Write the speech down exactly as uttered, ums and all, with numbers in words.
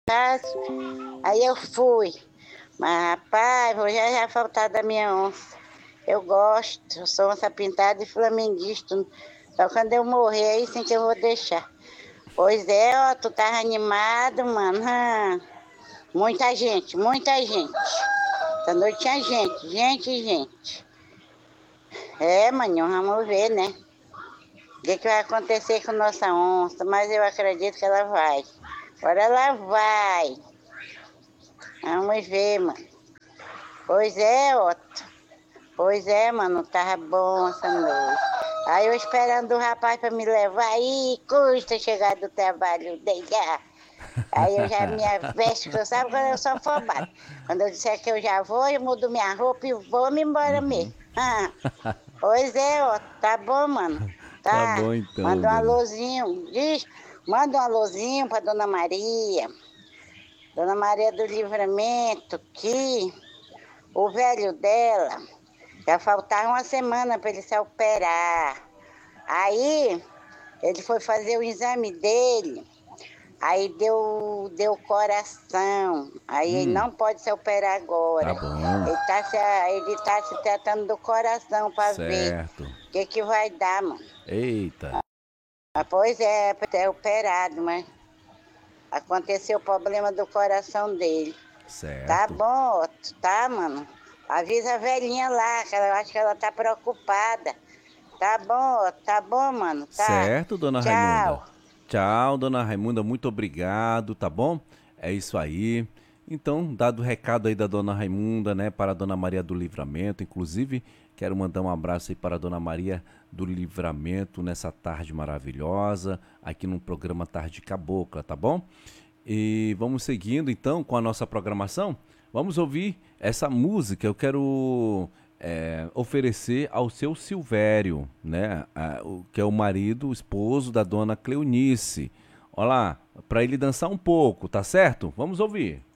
Aí eu fui. Mas, rapaz, vou já já faltar da minha onça. Eu gosto, eu sou onça pintada e flamenguista. Só quando eu morrer, aí sim que eu vou deixar. Pois é, ó, tu tava animado, mano. Hum. Muita gente, muita gente. Essa noite tinha gente, gente e gente. É, maninho, vamos ver, né? O que, que vai acontecer com nossa onça, mas eu acredito que ela vai. Agora ela vai. Vamos ver, mano. Pois é, Otto. Pois é, mano, tava bom essa noite. Aí eu esperando o rapaz pra me levar, aí custa chegar do trabalho dele. Ah. Aí eu já me veste, que eu sabe quando eu sou afobada. Quando eu disser que eu já vou, eu mudo minha roupa e vou-me embora Uhum. mesmo. Ah. Pois é, ó, tá bom, mano. Tá Tá. bom então, Manda um dona. alôzinho, diz, manda um alôzinho pra Dona Maria. Dona Maria do Livramento, que o velho dela já faltava uma semana para ele se operar. Aí ele foi fazer o exame dele, aí deu, deu coração. Aí ele Hum, não pode se operar agora. tá bom. Ele está se, ele tá se tratando do coração para ver Certo. o que, que vai dar, mano. Eita, Ah, pois é, para ter operado, mas aconteceu o problema do coração dele. Tá certo. bom, Otto, tá, mano? Avisa a velhinha lá, que eu acho que ela tá preocupada. Tá bom, Otto, tá bom, mano? Tá. Certo, dona Raimunda. Tchau. Tchau, dona Raimunda, muito obrigado, tá bom? É isso aí. Então, dado o recado aí da dona Raimunda, né, para a dona Maria do Livramento, inclusive, quero mandar um abraço aí para a dona Maria do Livramento nessa tarde maravilhosa, aqui no programa Tarde Cabocla, tá bom? E vamos seguindo então com a nossa programação. Vamos ouvir essa música. Eu quero é, oferecer ao seu Silvério, né? A, o, que é o marido, o esposo da dona Cleonice. Olha lá, para ele dançar um pouco, tá certo? Vamos ouvir.